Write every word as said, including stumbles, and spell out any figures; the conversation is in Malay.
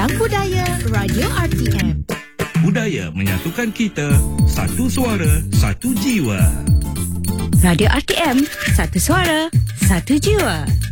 Bincang Budaya Radio R T M. Budaya menyatukan kita, satu suara, satu jiwa. Radio R T M, satu suara, satu jiwa.